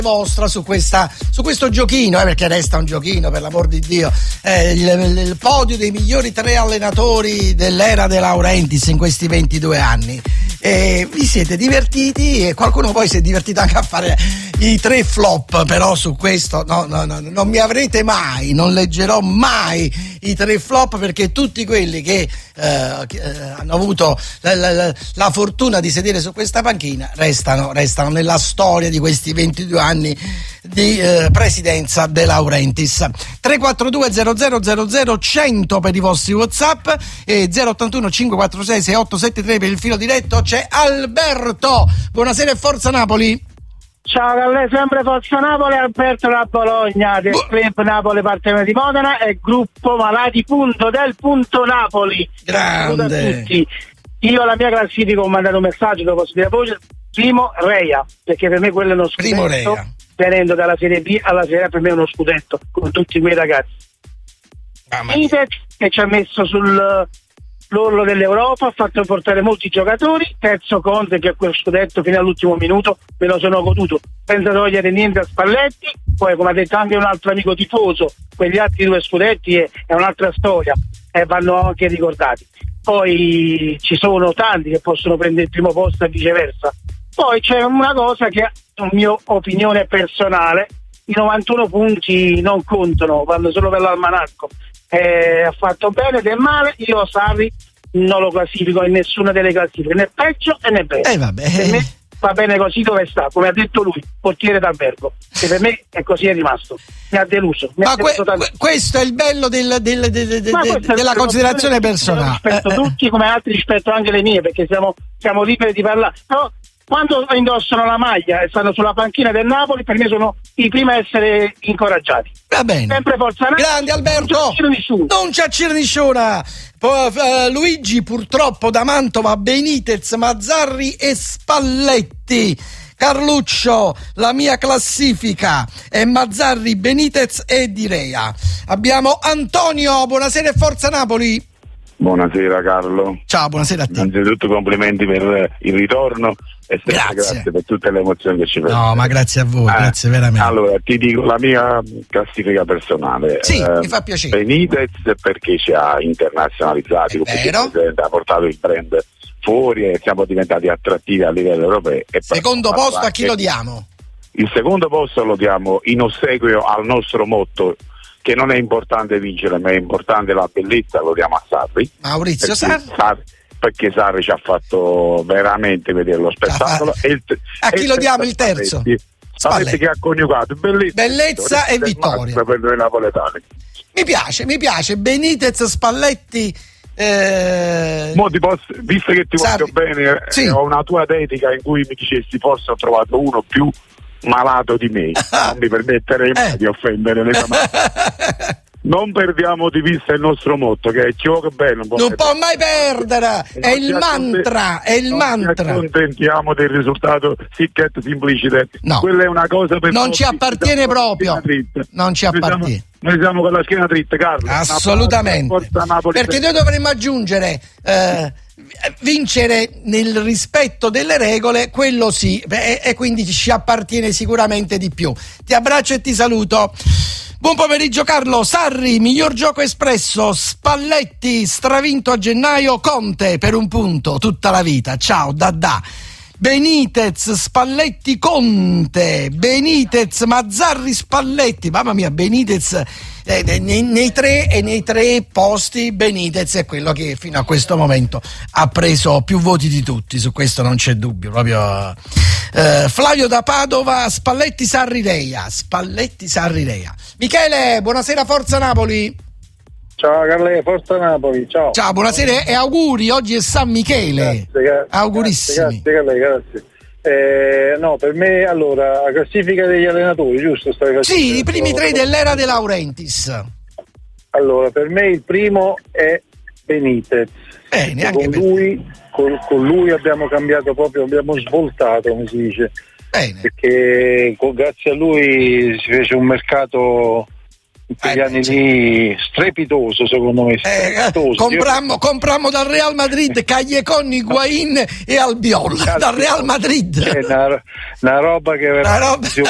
vostra su questo giochino, perché resta un giochino, per l'amor di Dio, il podio dei migliori 3 allenatori dell'era De Laurentiis in questi 22 anni. Vi siete divertiti e qualcuno poi si è divertito anche a fare i 3 flop, però su questo no, non mi avrete mai, non leggerò mai i 3 flop, perché tutti quelli che hanno avuto la fortuna di sedere su questa panchina restano nella storia di questi 22 anni di presidenza De Laurentiis. 342 00 100 per i vostri WhatsApp e 081 546 6873 per il filo diretto. C'è Alberto. Buonasera e forza Napoli. Ciao Calle, sempre Forza Napoli, Alberto da Bologna, del Club Napoli Partena di Modena e gruppo Malati del Punto Napoli. Grande. Saluto a tutti. Io la mia classifica ho mandato un messaggio, lo posso dire a voce. Primo Reia, perché per me quello è uno scudetto. Primo Reia. Venendo dalla Serie B alla Serie A, per me è uno scudetto con tutti quei ragazzi. Inter, che ci ha messo sull'orlo dell'Europa, ha fatto portare molti giocatori. Terzo Conte, che a quello scudetto fino all'ultimo minuto me lo sono goduto senza togliere niente a Spalletti. Poi, come ha detto anche un altro amico tifoso, quegli altri 2 scudetti è un'altra storia e vanno anche ricordati. Poi ci sono tanti che possono prendere il primo posto e viceversa. Poi c'è una cosa che è una mia opinione personale: i 91 punti non contano, vanno solo per l'almanacco. Ha fatto bene ed è male. Io Sarri non lo classifico in nessuna delle classifiche, né peggio e né peggio. Vabbè. Per me va bene così dove sta, come ha detto lui, portiere d'albergo, che per me è così, è rimasto. Mi ha deluso. Questo è il bello della considerazione personale. Rispetto tutti, come altri rispetto anche le mie, perché siamo liberi di parlare. Però quando indossano la maglia e stanno sulla panchina del Napoli, per me sono i primi a essere incoraggiati. Va bene. Sempre Forza Napoli. Grande Alberto. Non c'è nessuna. Luigi, purtroppo da Mantova, Benitez, Mazzarri e Spalletti. Carluccio, la mia classifica è Mazzarri, Benitez e Di Rea. Abbiamo Antonio, buonasera e forza Napoli. Buonasera Carlo. Ciao, buonasera a te. Innanzitutto complimenti per il ritorno e grazie per tutte le emozioni che ci fai. No, ma grazie a voi, grazie veramente. Allora, ti dico la mia classifica personale. Sì, mi fa piacere. Benitez perché ci ha internazionalizzati, ha portato il brand fuori e siamo diventati attrattivi a livello europeo. E secondo posto a chi lo diamo? Il secondo posto lo diamo in ossequio al nostro motto, che non è importante vincere, ma è importante la bellezza, lo diamo a Sarri. Maurizio Sarri. Perché Sarri ci ha fatto veramente vedere lo spettacolo. A chi lo diamo il terzo? Spalletti, che ha coniugato bellezza e vittoria per noi napoletani. Mi piace Benitez, Spalletti. Visto che ti voglio bene, sì. Ho una tua dedica in cui mi dicessi forse ho trovato uno più malato di me. Non mi permetterei mai di offendere le famiglie. Non perdiamo di vista il nostro motto, che è gioca bene, non può mai perdere, è il mantra, Ci accontentiamo del risultato sicchet simplicite. No, quella è una cosa per non ci appartiene proprio. Non ci appartiene. Noi siamo con la schiena dritta, Carlo. Assolutamente. Perché noi dovremmo aggiungere vincere nel rispetto delle regole, quello sì, e quindi ci appartiene sicuramente di più. Ti abbraccio e ti saluto. Buon pomeriggio Carlo. Sarri, miglior gioco espresso. Spalletti, stravinto a gennaio. Conte per un punto tutta la vita. Ciao Dadà. Benitez, Spalletti, Conte. Benitez, Mazzarri, Spalletti. Mamma mia, Benitez nei tre posti Benitez è quello che fino a questo momento ha preso più voti di tutti, su questo non c'è dubbio proprio. Flavio da Padova, Spalletti, Sarri, Reia. Michele, buonasera, forza Napoli. Ciao Carle, forza Napoli, ciao. Ciao, buonasera e auguri, oggi è San Michele. Grazie, augurissimi. Grazie Carle, grazie. No, per me allora la classifica degli allenatori, giusto? Sì, i primi 3 dell'era De Laurentiis. Allora, per me il primo è Benitez. Con lui abbiamo cambiato proprio, abbiamo svoltato, come si dice. Bene. Perché grazie a lui si fece un mercato quegli anni lì strepitoso, secondo me. Comprammo dal Real Madrid Callecon, Higuain e Albiol, dal Real Madrid. Una roba che veramente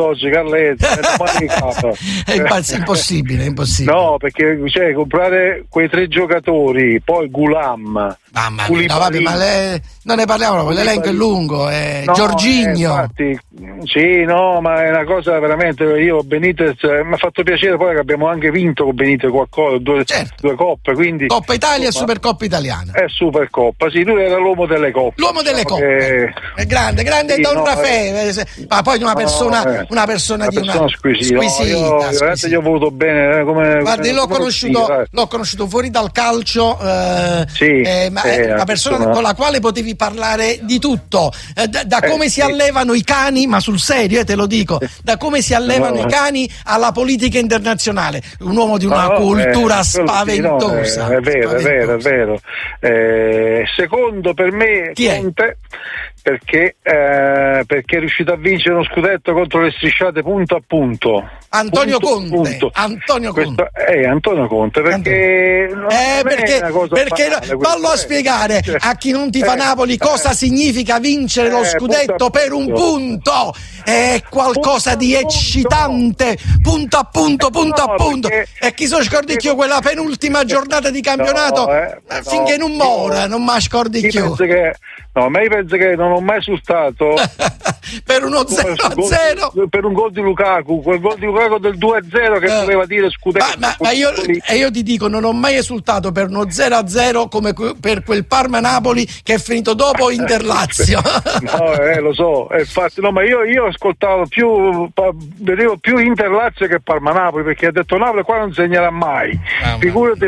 è impossibile. No, perché comprare quei 3 giocatori, poi Gulam, mamma mia, no, vabbè, ma non ne parliamo, l'elenco è lungo, Jorginho. Infatti, sì, no, ma è una cosa veramente, io Benitez mi ha fatto piacere poi che abbiamo anche vinto con Benitez qualcosa, due coppe, quindi Coppa Italia e Supercoppa Italiana. Supercoppa, sì, lui era l'uomo delle coppe. L'uomo delle coppe. È grande, sì, Don Raffaele, ma poi una persona di una squisita. Veramente gli ho voluto bene, guardi, l'ho conosciuto fuori dal calcio, ma è una persona con la quale potevi parlare di tutto, da come si allevano i cani, ma sul serio, te lo dico, da come si allevano i cani alla politica internazionale, un uomo di una cultura spaventosa. È vero. Secondo per me Conte, perché è riuscito a vincere uno scudetto contro le strisciate punto a punto. Antonio Conte. Antonio Conte, perché vallo a spiegare a chi non tifa Napoli cosa significa vincere lo scudetto per un punto. È qualcosa di eccitante, punto a punto. E chi so scordicchio quella penultima giornata di campionato, finché non mora, non mi scordicchio. Ma io penso che non ho mai esultato per uno 0-0, per un gol di Lukaku, quel gol di Lukaku del 2-0 che voleva dire scudetto. Ma io ti dico, non ho mai esultato per uno 0-0 come per quel Parma-Napoli che è finito dopo Inter-Lazio. Lo so, infatti, ma io ascoltavo vedevo più Inter-Lazio che Parma-Napoli, perché ha detto Napoli qua non segnerà mai. Figurati,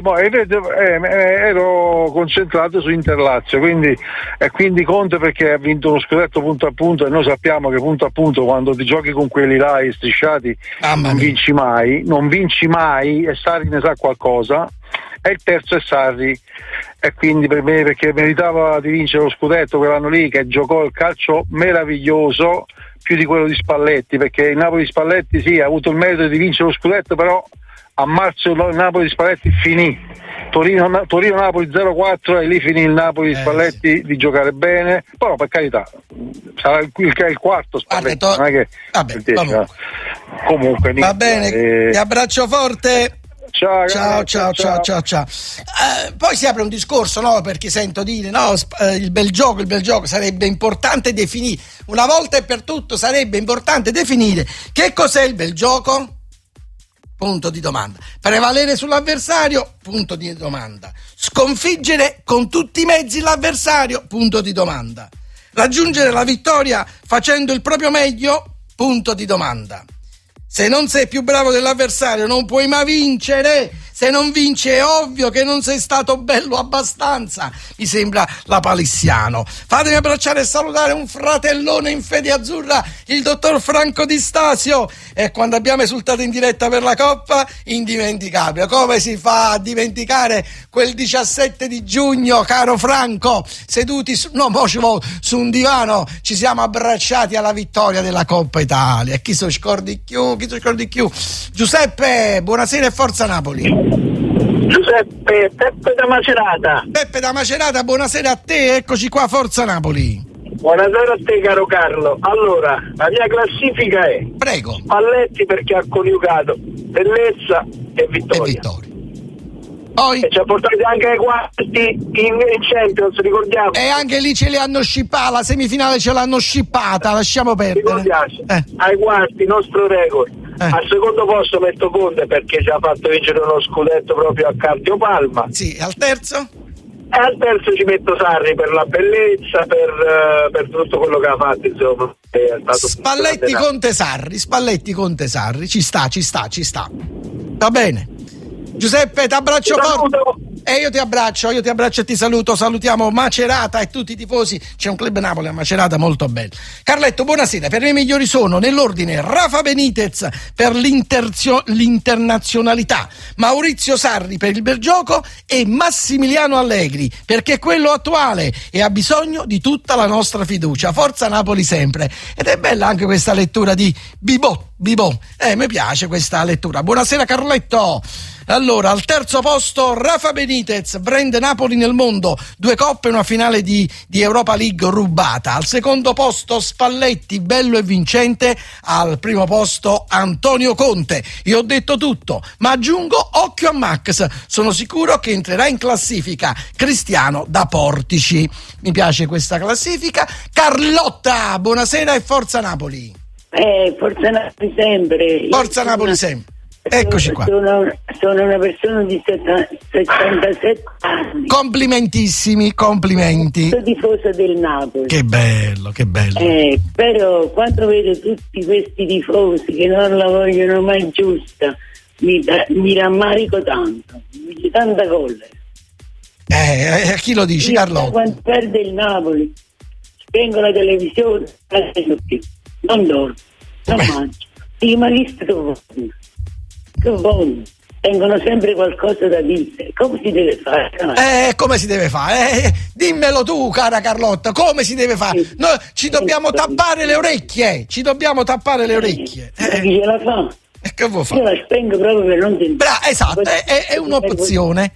ero concentrato su Inter-Lazio, quindi Conte perché ha vinto lo scudetto punto a punto, e noi sappiamo che punto a punto, quando ti giochi con quelli là strisciati, non vinci mai, e Sarri ne sa qualcosa, e il terzo è Sarri, e quindi per me, perché meritava di vincere lo scudetto quell'anno lì, che giocò il calcio meraviglioso, più di quello di Spalletti, perché il Napoli di Spalletti ha avuto il merito di vincere lo scudetto, però a marzo il Napoli di Spalletti finì. Torino-Napoli 0-4 e lì finì il Napoli di Spalletti di giocare bene, però per carità sarà il quarto Spalletti, non è che comunque va bene, ti abbraccio forte. Ciao. Poi si apre un discorso, no? Perché sento dire il bel gioco sarebbe importante definire una volta e per tutto, sarebbe importante definire che cos'è il bel gioco. Punto di domanda. Prevalere sull'avversario? Punto di domanda. Sconfiggere con tutti i mezzi l'avversario? Punto di domanda. Raggiungere la vittoria facendo il proprio meglio? Punto di domanda. Se non sei più bravo dell'avversario non puoi mai vincere. Se non vinci è ovvio che non sei stato bello abbastanza, mi sembra la Palissiano. Fatemi abbracciare e salutare un fratellone in fede azzurra, il dottor Franco Di Stasio. E quando abbiamo esultato in diretta per la Coppa, indimenticabile. Come si fa a dimenticare quel 17 di giugno, caro Franco? Seduti su un divano, ci siamo abbracciati alla vittoria della Coppa Italia. E chi so scordi più? Giuseppe, buonasera e forza Napoli. Giuseppe, Peppe da Macerata, buonasera a te, eccoci qua, forza Napoli. Buonasera a te caro Carlo. Allora, la mia classifica è Prego. Spalletti perché ha coniugato bellezza e vittoria. Poi? E ci ha portato anche ai quarti in Champions, ricordiamo. E anche lì ce li hanno scippata, la semifinale ce l'hanno scippata, lasciamo perdere. Mi piace. Ai quarti, nostro record. Al secondo posto metto Conte perché ci ha fatto vincere uno scudetto proprio a Cardiopalma. Sì, al terzo? E al terzo ci metto Sarri per la bellezza, per tutto quello che ha fatto, insomma. È stato Spalletti Conte Sarri, ci sta. Va bene. Giuseppe, t'abbraccio forte. io ti abbraccio e ti saluto. Salutiamo Macerata e tutti i tifosi. C'è un club Napoli a Macerata molto bello. Carletto, buonasera. Per me i migliori sono nell'ordine Rafa Benitez per l'internazionalità, Maurizio Sarri per il bel gioco e Massimiliano Allegri perché è quello attuale e ha bisogno di tutta la nostra fiducia. Forza Napoli sempre. Ed è bella anche questa lettura di Bibot. Mi piace questa lettura. Buonasera Carletto. Allora, al terzo posto Rafa Benitez, brand Napoli nel mondo, 2 coppe e una finale di Europa League rubata. Al secondo posto Spalletti, bello e vincente. Al primo posto Antonio Conte. Io ho detto tutto, ma aggiungo occhio a Max, sono sicuro che entrerà in classifica. Cristiano da Portici. Mi piace questa classifica. Carlotta, buonasera e forza Napoli. Forza Napoli sempre. Forza Napoli sempre. Eccoci qua. Sono una persona di 77 anni. Complimentissimi, complimenti. Sono tifosa del Napoli. Che bello. Però quando vedo tutti questi tifosi che non la vogliono mai giusta, mi rammarico tanto. Mi dice tanta collera. A chi lo dici, Carlo? Quando perde il Napoli, spengo la televisione, non dormo, non mangio. Dico, ma chi sto che voglio? Tengono sempre qualcosa da dire. Come si deve fare? Come si deve fare? Dimmelo tu, cara Carlotta, come si deve fare? Sì. Noi ci dobbiamo tappare le orecchie. Chi ce la fa? Che vuoi fare? Io la spengo proprio per non sentire. Esatto, è un'opzione.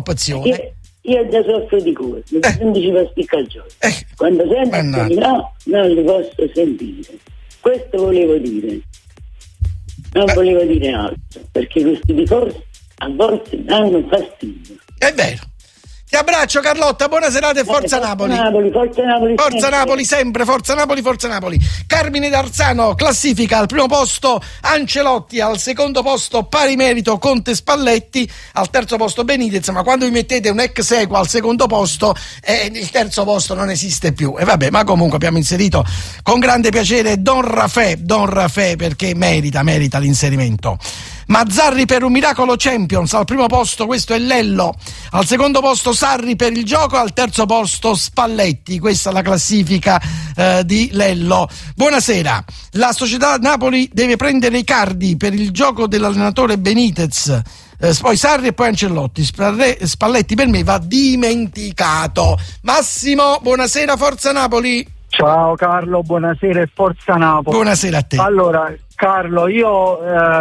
Io già soffro di cuore, mi sento ci fa spiccare il gioco. Quando sento di no, non li posso sentire. Questo volevo dire. Non volevo dire altro, perché questi tifosi a volte danno fastidio. È vero. Ti abbraccio Carlotta, buona serata e forza Napoli. Forza Napoli sempre, forza Napoli. Carmine D'Arzano, classifica al primo posto Ancelotti, al secondo posto pari merito Conte Spalletti, al terzo posto Benitez, ma quando vi mettete un ex equo al secondo posto il terzo posto non esiste più. E vabbè, ma comunque abbiamo inserito con grande piacere Don Rafè perché merita l'inserimento. Mazzarri per un miracolo Champions, al primo posto questo è Lello, al secondo posto Sarri per il gioco, al terzo posto Spalletti. Questa è la classifica di Lello. Buonasera, la società Napoli deve prendere Icardi per il gioco dell'allenatore Benitez, poi Sarri e poi Ancelotti. Spalletti per me va dimenticato. Massimo, buonasera, forza Napoli. Ciao Carlo, buonasera e forza Napoli. Buonasera a te. Allora Carlo, io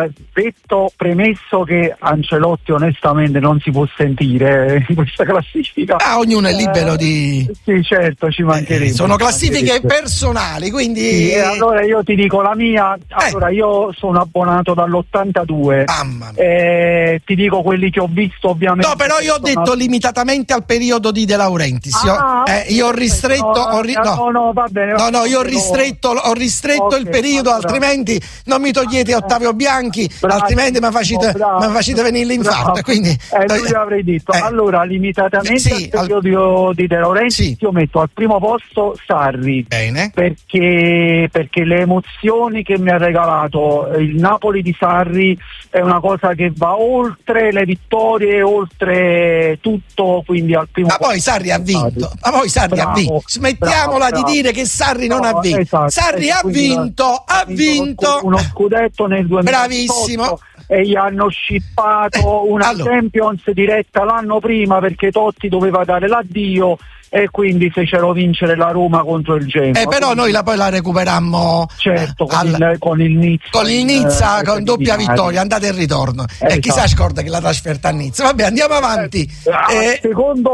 premesso che Ancelotti onestamente non si può sentire in questa classifica. Ognuno è libero di... Sì, certo, ci mancherebbe. Sono classifiche personali, quindi... Sì, allora io ti dico la mia. Allora io sono abbonato dall'82. Mamma mia. Ti dico quelli che ho visto ovviamente. No, però io ho detto limitatamente al periodo di De Laurentiis. Io ho ristretto... va bene. No, io ho ristretto il periodo, altrimenti... Non mi togliete Ottavio Bianchi, altrimenti mi facete venire l'infarto. Quindi io avrei detto allora limitatamente al periodo di De Laurentiis io metto al primo posto Sarri. Bene. Perché le emozioni che mi ha regalato il Napoli di Sarri è una cosa che va oltre le vittorie, oltre tutto, quindi al primo posto. Poi Sarri ha vinto. Smettiamola di dire che Sarri non ha vinto. Esatto. Sarri ha vinto. Uno scudetto nel 2018. Bravissimo. E gli hanno scippato una Champions diretta l'anno prima perché Totti doveva dare l'addio e quindi fecero vincere la Roma contro il Genoa. Però noi poi la recuperammo con il Nizza. Con il Nizza, con doppia vittoria, andata e ritorno. E chissà scorda che la trasferta a Nizza. Vabbè, andiamo avanti. Al secondo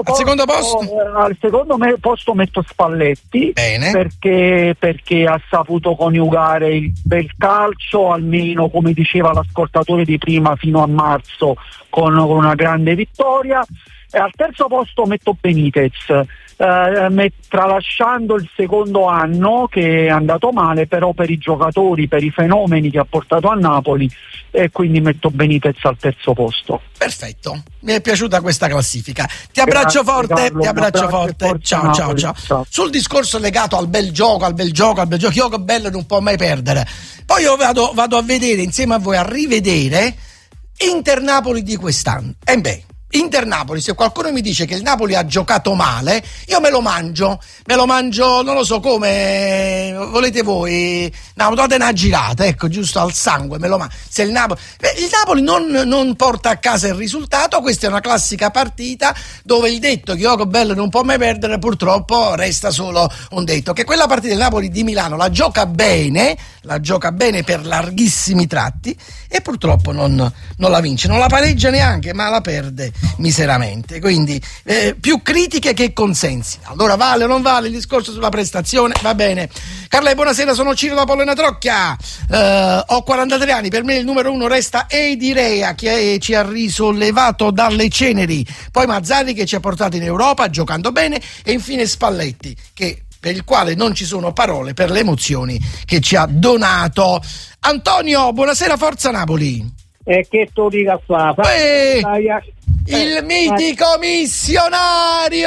posto metto Spalletti. Bene. Perché ha saputo coniugare il bel calcio, almeno come diceva l'ascoltatore di prima, fino a marzo con una grande vittoria. E al terzo posto metto Benitez, tralasciando il secondo anno che è andato male, però per i giocatori, per i fenomeni che ha portato a Napoli, e quindi metto Benitez al terzo posto. Perfetto, mi è piaciuta questa classifica. Ti abbraccio forte, Carlo, ti abbraccio forte. Ciao. Sul discorso legato al bel gioco, gioco bello non può mai perdere. Poi io vado a vedere insieme a voi, a rivedere Inter Napoli di quest'anno. Inter-Napoli, se qualcuno mi dice che il Napoli ha giocato male, io me lo mangio, non lo so come volete voi, date una girata, ecco, giusto al sangue, me lo mangio. Se il Napoli non porta a casa il risultato, questa è una classica partita dove il detto Chioco Bello non può mai perdere purtroppo resta solo un detto, che quella partita del Napoli di Milano la gioca bene per larghissimi tratti e purtroppo non la vince, non la pareggia neanche, ma la perde miseramente. Quindi più critiche che consensi. Allora vale o non vale il discorso sulla prestazione? Va bene. Carla, buonasera, sono Ciro da Pollena Trocchia, ho 43 anni, per me il numero 1 resta Edi Rea, che ci ha risollevato dalle ceneri, poi Mazzarri che ci ha portato in Europa giocando bene e infine Spalletti per il quale non ci sono parole per le emozioni che ci ha donato. Antonio, buonasera, Forza Napoli. E che tu dica fa? Il mitico missionario!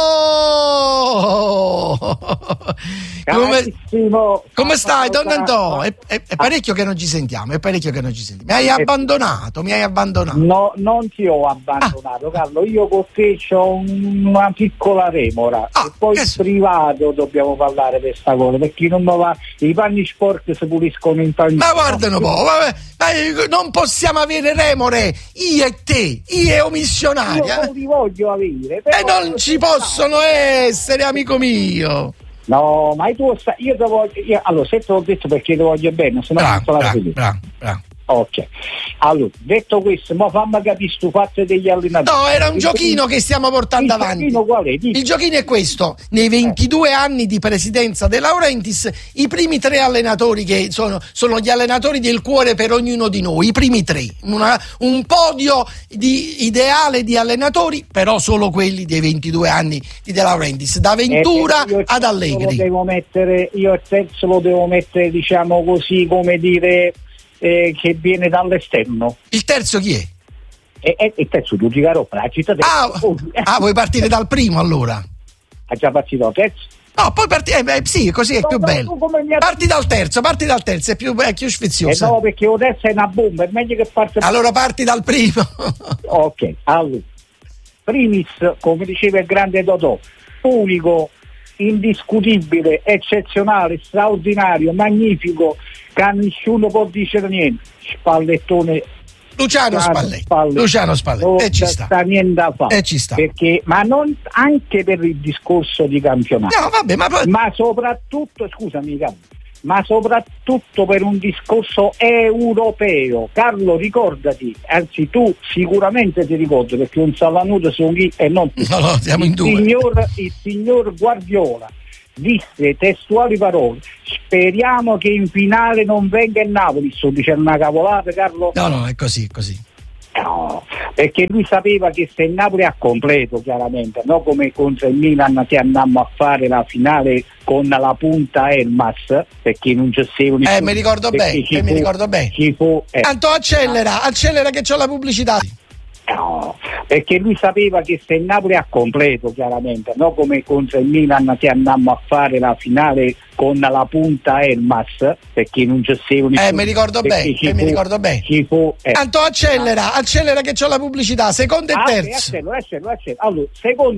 Come stai, Don Antò? È parecchio che non ci sentiamo, Mi hai abbandonato. No, non ti ho abbandonato, Carlo. Io con te c'ho una piccola remora. E poi in privato dobbiamo parlare di questa cosa, perché non mi va. I panni sporchi si puliscono in panni. Ma guardano un po', non possiamo avere remore, io e te, io e o missionario. Io non li voglio avere. E non ci possono essere, amico mio. No, ma tu sai, allora, se te l'ho detto perché ti voglio bene, se no non sto la bravo. Ok, allora, detto questo, ma fammi capire stu fatto degli allenatori. No, era un giochino che stiamo portando avanti. Qual è? Il giochino è questo: nei 22 anni di presidenza De Laurentiis, i primi 3 allenatori che sono gli allenatori del cuore per ognuno di noi, i primi 3, un podio ideale di allenatori, però solo quelli dei 22 anni di De Laurentiis, da Ventura ad Allegri. Io il terzo lo devo mettere, diciamo così, come dire, che viene dall'esterno. Il terzo chi è? Il terzo tu Gigarò, vuoi partire dal primo allora? Ha già partito il terzo? No, poi sì, così è più bello. Parti dal terzo, è più sfizioso. No, perché il terzo è una bomba, è meglio che parte. Allora parti dal primo. Ok, allora. Primis, come diceva il grande Totò, unico, indiscutibile, eccezionale, straordinario, magnifico, che nessuno può dire niente. Spallettone. Luciano Spalletti. E ci sta niente da fare. Ci sta. Perché, ma non anche per il discorso di campionato. No, vabbè, ma soprattutto, scusami, ma soprattutto per un discorso europeo. Carlo, ricordati, anzi tu sicuramente ti ricordi, perché un salanuto sono lì e non no, siamo in due. Il signor Guardiola disse testuali parole: speriamo che in finale non venga il Napoli. Sto dicendo una cavolata, Carlo? No, è così. No, perché lui sapeva che se il Napoli a completo, chiaramente, no, come contro il Milan che andammo a fare la finale con la punta Elmas, perché non c'è sempre mi ricordo bene. Tanto accelera che c'ho la pubblicità. No, perché lui sapeva che se il Napoli a completo, chiaramente, no, come contro il Milan che andammo a fare la finale con la punta Elmas, perché non c'è sempre mi ricordo bene. Tanto accelera che c'ho la pubblicità, secondo e terzo. Allora, secondo